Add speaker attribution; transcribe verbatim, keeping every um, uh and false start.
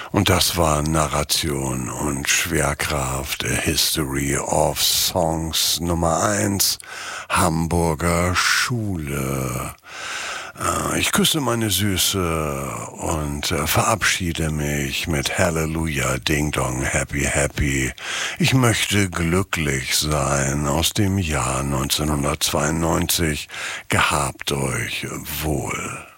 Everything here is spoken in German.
Speaker 1: Und das war Narration und Schwerkraft, A History of Songs Nummer eins, Hamburger Schule. Ich küsse meine Süße und äh, verabschiede mich mit Halleluja, Ding Dong, Happy Happy. Ich möchte glücklich sein aus dem Jahr neunzehnhundertzweiundneunzig. Gehabt euch wohl.